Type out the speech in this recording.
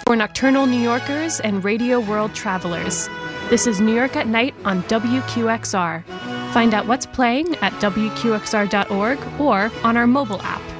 For nocturnal New Yorkers and radio world travelers, this is New York at Night on WQXR. Find out what's playing at WQXR.org or on our mobile app.